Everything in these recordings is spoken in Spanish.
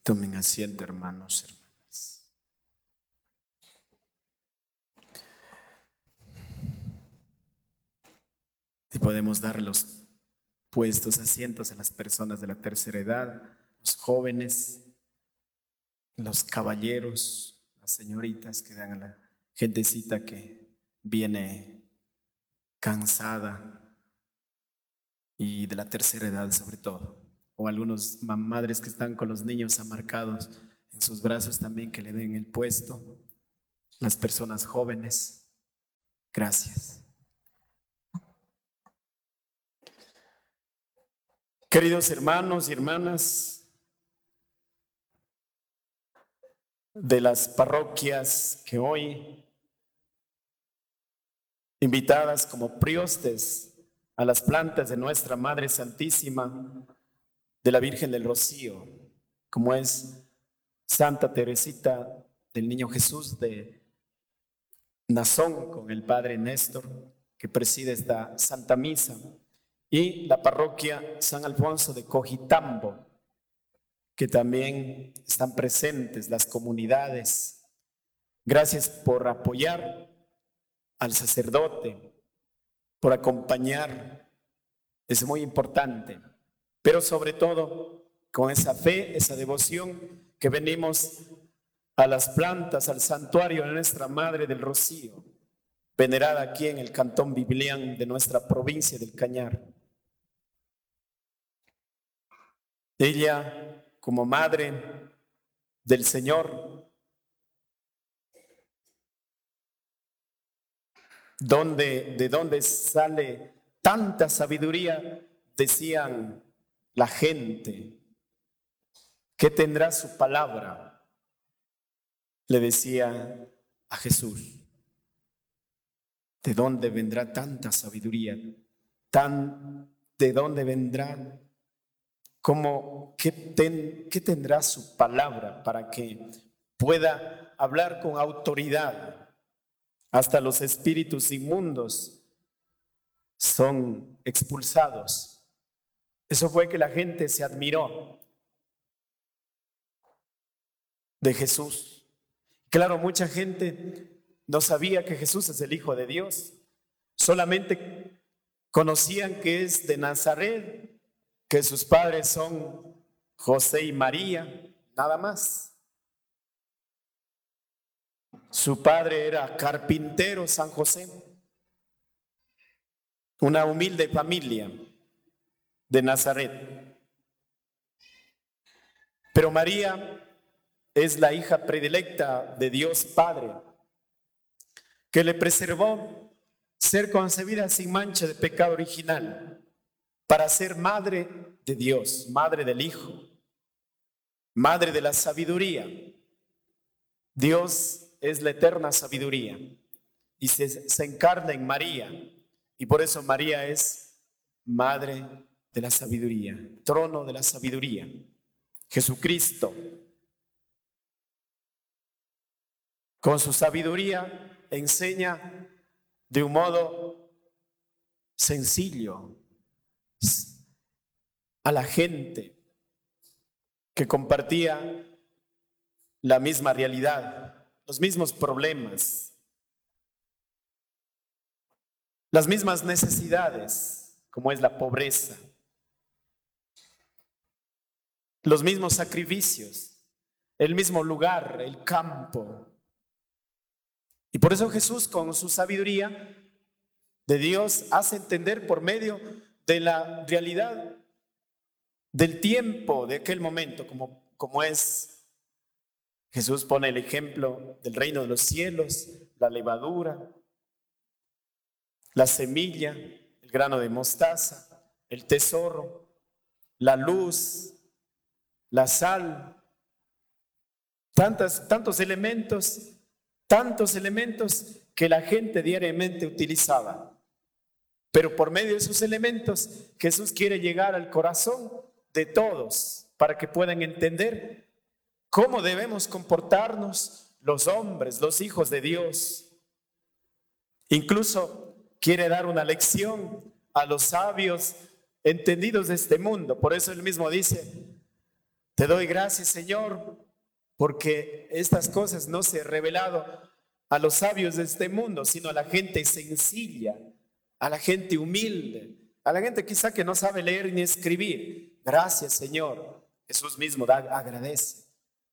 Tomen asiento, hermanos, hermanas. Y podemos dar los puestos asientos a las personas de la tercera edad, los jóvenes, los caballeros, las señoritas que dan a la gentecita que viene cansada y de la tercera edad sobre todo, o algunos madres que están con los niños amarcados en sus brazos también, que le den el puesto, las personas jóvenes. Gracias. Queridos hermanos y hermanas de las parroquias que hoy invitadas como priostes a las plantas de nuestra Madre Santísima de la Virgen del Rocío, como es Santa Teresita del Niño Jesús de Nazón, con el Padre Néstor, que preside esta Santa Misa, y la parroquia San Alfonso de Cojitambo, que también están presentes las comunidades. Gracias por apoyar al sacerdote, por acompañar, es muy importante, pero sobre todo con esa fe, esa devoción que venimos a las plantas, al santuario de nuestra Madre del Rocío, venerada aquí en el Cantón Biblián de nuestra provincia del Cañar. Ella, como Madre del Señor, de dónde sale tanta sabiduría, decían la gente. ¿Qué tendrá su palabra? Le decía a Jesús. ¿De dónde vendrá tanta sabiduría? ¿De dónde vendrá? ¿Qué tendrá su palabra para que pueda hablar con autoridad? Hasta los espíritus inmundos son expulsados. Eso fue que la gente se admiró de Jesús. Claro, mucha gente no sabía que Jesús es el Hijo de Dios. Solamente conocían que es de Nazaret, que sus padres son José y María, nada más. Su padre era carpintero, San José, una humilde familia de Nazaret. Pero María es la hija predilecta de Dios Padre, que le preservó ser concebida sin mancha de pecado original, para ser madre de Dios, madre del Hijo, madre de la sabiduría. Dios es la eterna sabiduría y se encarna en María, y por eso María es madre de la sabiduría, trono de la sabiduría. Jesucristo, con su sabiduría, enseña de un modo sencillo a la gente que compartía la misma realidad, los mismos problemas, las mismas necesidades, como es la pobreza, los mismos sacrificios, el mismo lugar, el campo. Y por eso Jesús, con su sabiduría de Dios, hace entender por medio de la realidad del tiempo de aquel momento, como es. Jesús pone el ejemplo del reino de los cielos, la levadura, la semilla, el grano de mostaza, el tesoro, la luz, la sal, tantos elementos que la gente diariamente utilizaba. Pero por medio de esos elementos, Jesús quiere llegar al corazón de todos para que puedan entender cómo debemos comportarnos los hombres, los hijos de Dios. Incluso quiere dar una lección a los sabios entendidos de este mundo. Por eso él mismo dice: Te doy gracias, Señor, porque estas cosas no se han revelado a los sabios de este mundo, sino a la gente sencilla, a la gente humilde, a la gente quizá que no sabe leer ni escribir. Gracias, Señor. Jesús mismo agradece.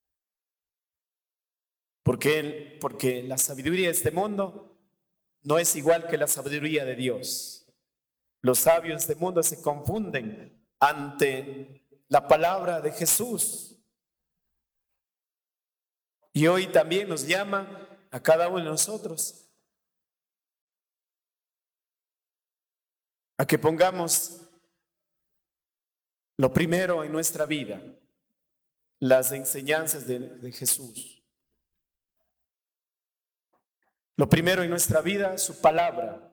Porque la sabiduría de este mundo no es igual que la sabiduría de Dios. Los sabios de este mundo se confunden ante la palabra de Jesús. Y hoy también nos llama a cada uno de nosotros a que pongamos lo primero en nuestra vida, las enseñanzas de Jesús. Lo primero en nuestra vida, su palabra,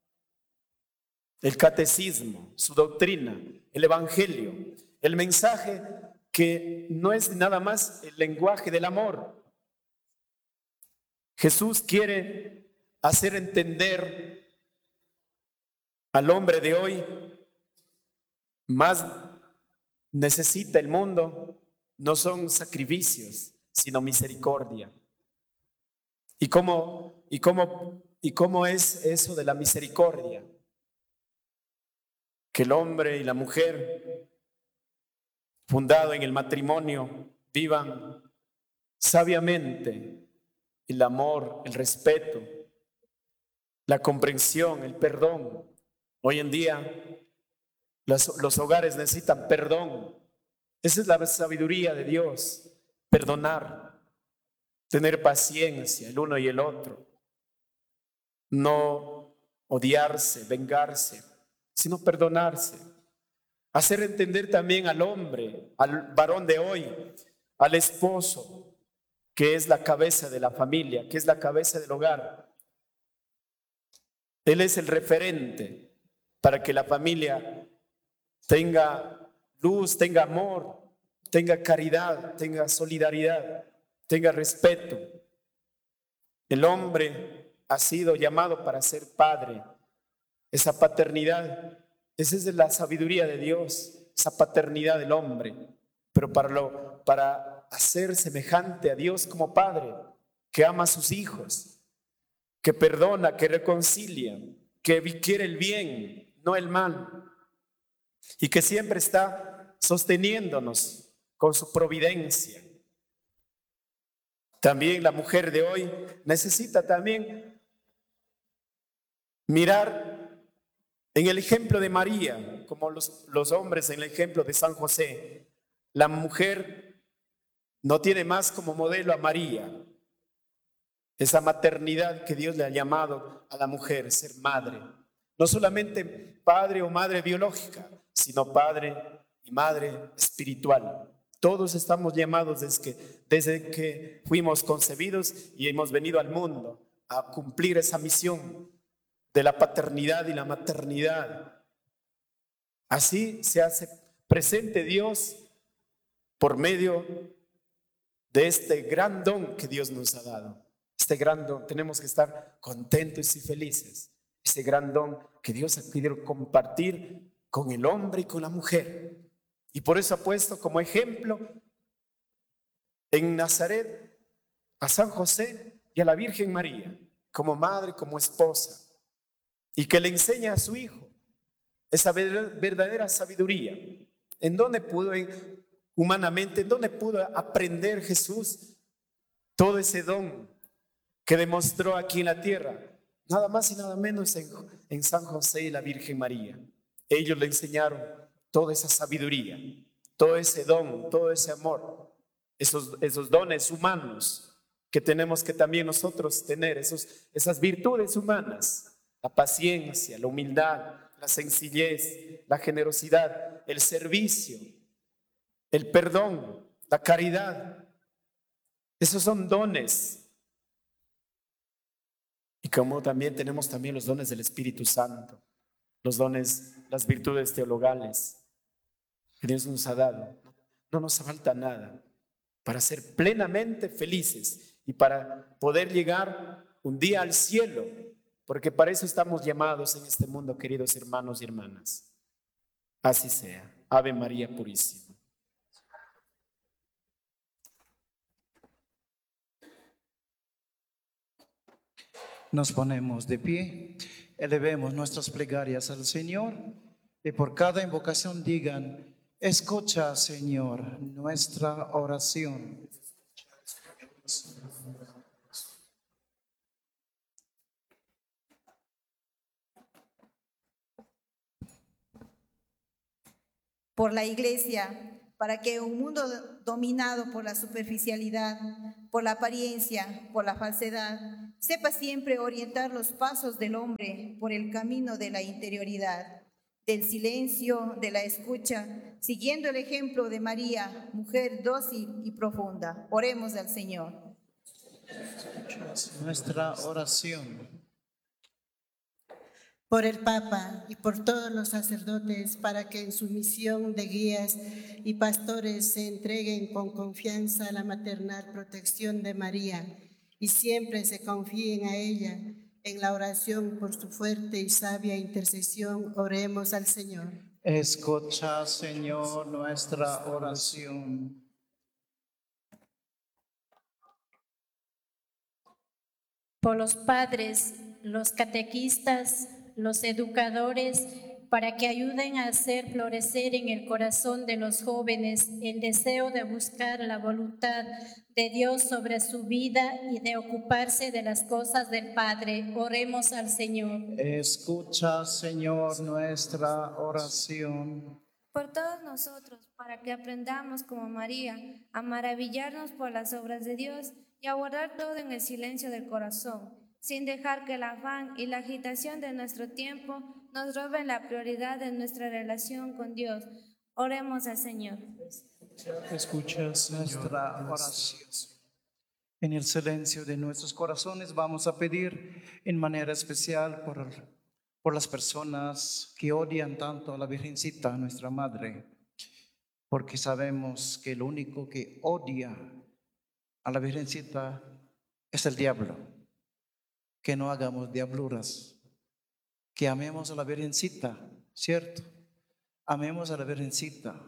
el catecismo, su doctrina, el evangelio, el mensaje que no es nada más el lenguaje del amor. Jesús quiere hacer entender al hombre de hoy, más necesita el mundo, no son sacrificios, sino misericordia. ¿Y cómo es eso de la misericordia? Que el hombre y la mujer, fundado en el matrimonio, vivan sabiamente el amor, el respeto, la comprensión, el perdón. Hoy en día los hogares necesitan perdón. Esa es la sabiduría de Dios, perdonar. Tener paciencia el uno y el otro, no odiarse, vengarse, sino perdonarse. Hacer entender también al hombre, al varón de hoy, al esposo, que es la cabeza de la familia, que es la cabeza del hogar. Él es el referente para que la familia tenga luz, tenga amor, tenga caridad, tenga solidaridad, tenga respeto. El hombre ha sido llamado para ser padre. Esa paternidad, esa es la sabiduría de Dios, esa paternidad del hombre. Pero para hacer semejante a Dios como padre, que ama a sus hijos, que perdona, que reconcilia, que quiere el bien, no el mal, y que siempre está sosteniéndonos con su providencia. También la mujer de hoy necesita también mirar en el ejemplo de María, como los hombres en el ejemplo de San José. La mujer no tiene más como modelo a María, esa maternidad que Dios le ha llamado a la mujer, ser madre. No solamente padre o madre biológica, sino padre y madre espiritual. Todos estamos llamados desde que fuimos concebidos y hemos venido al mundo a cumplir esa misión de la paternidad y la maternidad. Así se hace presente Dios por medio de este gran don que Dios nos ha dado. Este gran don, tenemos que estar contentos y felices. Este gran don que Dios ha querido compartir con el hombre y con la mujer. Y por eso ha puesto como ejemplo en Nazaret a San José y a la Virgen María, como madre, como esposa, y que le enseña a su hijo esa verdadera sabiduría. ¿En dónde pudo humanamente, en dónde pudo aprender Jesús todo ese don que demostró aquí en la tierra? Nada más y nada menos en San José y la Virgen María. Ellos le enseñaron toda esa sabiduría, todo ese don, todo ese amor, esos dones humanos que tenemos que también nosotros tener, esas virtudes humanas, la paciencia, la humildad, la sencillez, la generosidad, el servicio, el perdón, la caridad. Esos son dones. Y como también tenemos también los dones del Espíritu Santo, los dones, las virtudes teologales que Dios nos ha dado. No nos falta nada para ser plenamente felices y para poder llegar un día al cielo, porque para eso estamos llamados en este mundo, queridos hermanos y hermanas. Así sea. Ave María Purísima. Nos ponemos de pie, elevemos nuestras plegarias al Señor y por cada invocación digan: escucha, Señor, nuestra oración. Por la Iglesia, para que un mundo dominado por la superficialidad, por la apariencia, por la falsedad, sepa siempre orientar los pasos del hombre por el camino de la interioridad, del silencio, de la escucha, siguiendo el ejemplo de María, mujer dócil y profunda. Oremos al Señor. Nuestra oración. Por el Papa y por todos los sacerdotes, para que en su misión de guías y pastores se entreguen con confianza a la maternal protección de María y siempre se confíen a ella. En la oración por su fuerte y sabia intercesión, oremos al Señor. Escucha, Señor, nuestra oración. Por los padres, los catequistas, los educadores, para que ayuden a hacer florecer en el corazón de los jóvenes el deseo de buscar la voluntad de Dios sobre su vida y de ocuparse de las cosas del Padre. Oremos al Señor. Escucha, Señor, nuestra oración. Por todos nosotros, para que aprendamos como María a maravillarnos por las obras de Dios y a guardar todo en el silencio del corazón, sin dejar que el afán y la agitación de nuestro tiempo nos roben la prioridad de nuestra relación con Dios. Oremos al Señor. Escucha nuestra oración. En el silencio de nuestros corazones vamos a pedir en manera especial por las personas que odian tanto a la Virgencita, nuestra Madre, porque sabemos que el único que odia a la Virgencita es el diablo. Que no hagamos diabluras, que amemos a la Virgencita, ¿cierto? Amemos a la Virgencita,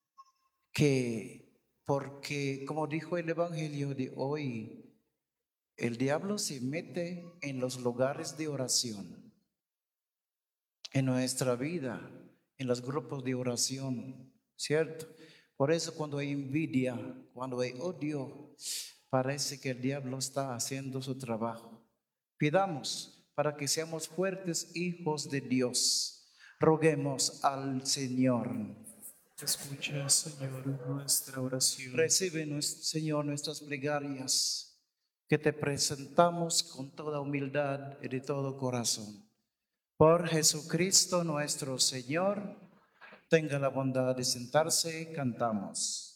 porque como dijo el Evangelio de hoy, el diablo se mete en los lugares de oración, en nuestra vida, en los grupos de oración, ¿cierto? Por eso cuando hay envidia, cuando hay odio, parece que el diablo está haciendo su trabajo. Pidamos para que seamos fuertes hijos de Dios. Roguemos al Señor. Escucha, Señor, nuestra oración. Recibe, Señor, nuestras plegarias que te presentamos con toda humildad y de todo corazón. Por Jesucristo nuestro Señor, tenga la bondad de sentarse, cantamos.